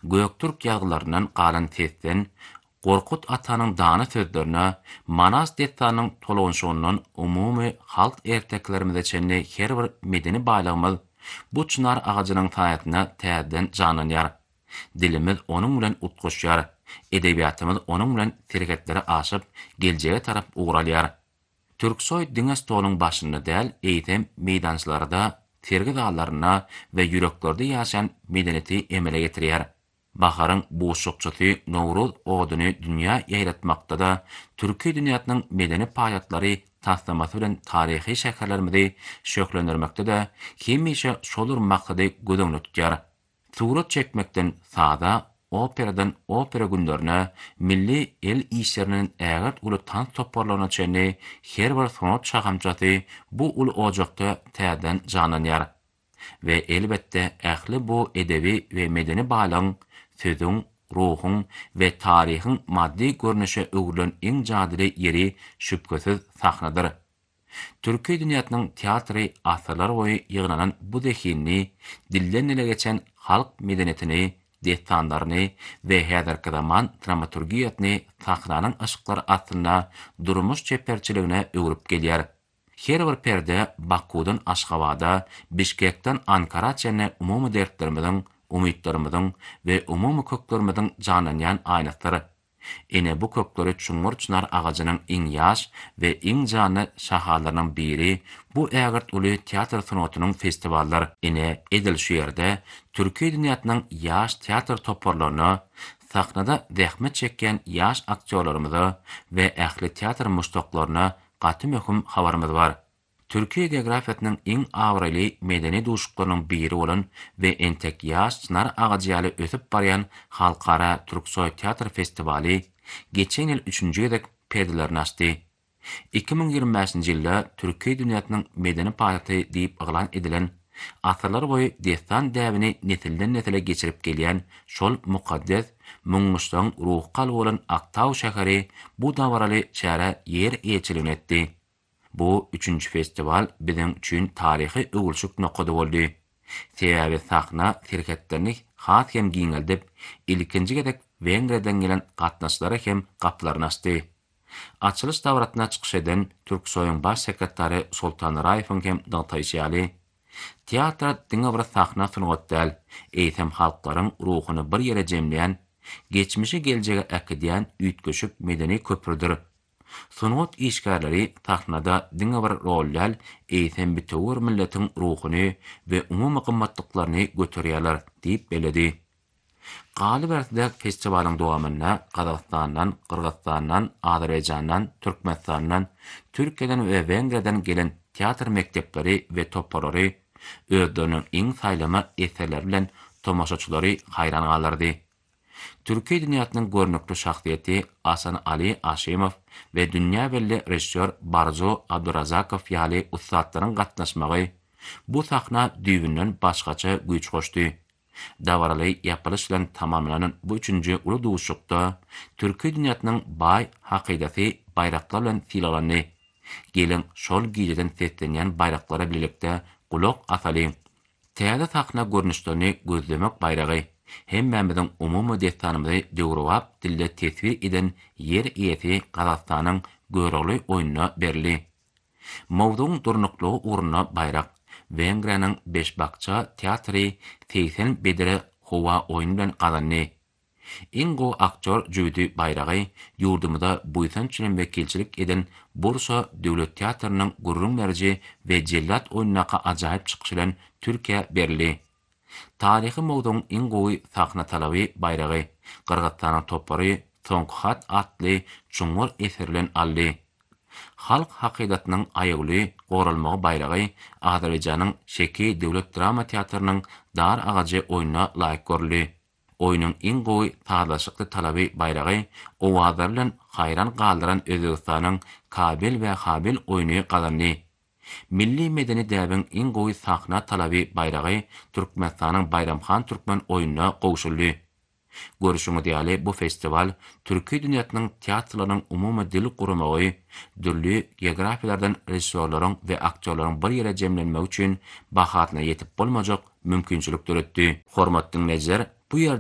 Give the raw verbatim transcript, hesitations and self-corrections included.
Göktürk ýazgylaryndan galan tesden Gorkut Atanyň dany sözlerine, Manas Destanyň tolonşugynyň umumy halk erteklerimize çenli her bir medeni baýlygymyz bu çınar ağacının saýatyna täzeden janlanýar. Dilimiz onuň bilen utguşýar, edebiýatymyz onuň bilen serketlere aşyp, geljege tarap ugralýar. Türksoy diňe stoluň başynda däl, eýtem meýdançylarda, tergi dağlaryna we ýüreklerde ýaşan medeniyeti emele getirýär. Baharın boşlukçysy Nowruz oduny dünýä ýaýratmakda da türki dünýäsiniň medeni paýatlary taslamasy bilen taryhy şäherlerimizi şöklendirmekde de hemişe şolur maksady gödüň tutýar. Surat çekmekden sada operadan opera günlerine milli el işlerinin ägät uly tan toparlaryna çenli her bir sanat şahamçasy bu uly ojakda täzeden janlanýar. Ve elbette ähli bu edebi ve medeni baýlygyň sözüň, ruhun ve tarihin maddi görnüşe öwrilen iň jadily yeri şüpkesiz sahnadyr. Türkiýe dünýäsiniň teatry asyrlar boýy ýygnanan bu dehinni, dilden ele geçen halk medeniyetini, destanlaryny we häzirki zaman dramaturgiýasyny sahnanyň aşyklary aslynda durmuş çeperçiligine öwrüp gelýär. Her bir perde Bakudan Aşgabada, Bişkekden Ankara çenne umumy dertlerimiziň, umytlarymyzyň we umumy köklerimizin janlanýan aýnasydyr. Ene bu kökleri çuňur çınar ağacının iň ýaş we iň jany şahalarynyň biri bu ägirt uly teatr sanatynyň festivallar. Ene edil şu ýerde Türkiýe dünýäsiniň ýaş teatr toparlaryny, sahnada zähmet çekýän ýaş aktyorlarymyzy we ähli teatr muştoklaryny gaty möhüm habarymyz bar. Türkiýe geografiýasynyň iň awraly medeni duşuklarynyň biri bolan we entek ýaş çınar ağaçyaly ösüp barýan Halkara Türksoy Teatr Festivali geçen ýyl üçünji gezek perdelerini açdy. iki ming ýygrimi beşinji ýylda Türkiýe dünýäsiniň medeni paýaty diýip ýylan edilen, asyrlar boýy destan däbini nesilden nesile geçirip gelýän şol mukaddes Muňmuşdan ruh galy bolan Aktaw şäheri bu dawaraly şähere ýer eýçiligini etdi. Bu üçünji festival biziň üçin taryhy öwülşük nokada boldy. Sebäbi sahna serketlerini has hem giňeldip, ilkinji gezek Wengriýadan gelen gatnaşlara hem gaplaryny açdy. Açylış dawratyna çykyş eden Türksoy'un baş sekretary Sultan Raýefoň hem dagtaýşýaly. Teatr diňe bir sahna sunugat däl, eýsem halklaryň ruhuny bir ýere jemleýän, geçmişi geljege äkidýän üýtgeşik medeni köprüdür. Sunugat işgärleri sahnada diňe bir rollal eýsem bütüwer milletiň ruhuny we umumy gymmatlyklaryny göterýärler diýip beledi. Galy berdi festiwaliň dowamyna Kazakstandan, Kyrgyzstandan, Azerbaýjandan, Türkmenistandan, Türkiýeden we Wengriýadan gelen teatr mektepleri we toparlary özleriniň iň saýlama eserleri bilen tomaşaçylary haýran galardy. Türkiýe dünýäsiniň görnükli şahsiýeti Hasan Ali Aşimow we dünýä belli rejissor Barzo Abdurazakow ýaly ustadlaryň gatnaşmagy bu sahna düýbünden başgaça güýç goşdy. Dawaraly ýapylyş bilen tamamlanan bu üçünji uly duşukda Türkiýe dünýäsiniň baý hakydasy baýraklar bilen filalandy. Gelin şol giýeden setlenýän baýraklara birlikde gulak asaly. Täze sahna görnüşlerini gözlemek baýragy hemmemiziň umumy destanymyzy döwrüwap dilde tesvir eden yer eýesi Kazakstanyň görogly oýunyna berli. Mowduň durnuklugy ugruna baýrak Wengriýanyň Beşbakça teatry Seysen bedere howa oýun bilen gazandy. Ingo aktyor Jüdi Bayragy ýurdumyza buýsan çynym wekilçilik eden Bursa Döwlet Teatrynyň gurrun merci we jellat oýunyna ajaýyp çykyş bilen Türkiýe berli. Taryhy mowduň Ingowy sahna talaby Bayragy Kyrgyzstanyň topary Toňhat atly çuňur eserlen aldy. Halk hakydatynyň aýaguly goralmagy Bayragy Azerbaýjanyň Şeki Döwlet Drama Teatrynyň Dar agajy oýunyna laýyk görüldi. Oýunyň iň gowy taýlaşykly talaby Bayragy owazlar bilen haýran galdyran Özbegistanyň Kabil we Habil oýuny gazandy. Milli medeni däbiň iň gowy sahna talaby Bayragy Türkmenistanyň Bayramxan Türkmen oýunyna goşuldy. Görüşüňiz ýaly bu festival Türkiýe dünýäsiniň teatrlarynyň umumy dil guramagy, dürli geografiýalardan rejissorlaryň we aktyorlaryň bir ýere jemlenmegi üçin bahatyna ýetip bolmajak mümkinçilik döretdi. Hormatly dinleýijiler, bu ýerde